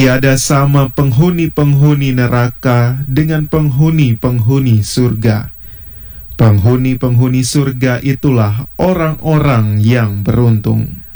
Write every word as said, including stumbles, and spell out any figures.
Tiada sama penghuni-penghuni neraka dengan penghuni-penghuni surga. Penghuni-penghuni surga itulah orang-orang yang beruntung.